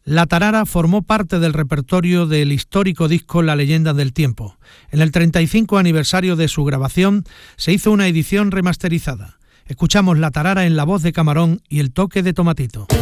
La tarara formó parte del repertorio del histórico disco La leyenda del tiempo. En el 35 aniversario de su grabación se hizo una edición remasterizada. Escuchamos La tarara en la voz de Camarón y el toque de Tomatito.